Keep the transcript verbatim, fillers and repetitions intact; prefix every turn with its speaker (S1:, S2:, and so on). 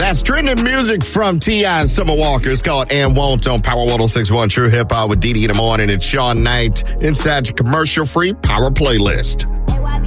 S1: That's trending music from T I and Summer Walker. It's called And Won't on Power one oh six point one True Hip Hop with Dee Dee in the morning. It's Sean Knight inside your commercial-free Power playlist.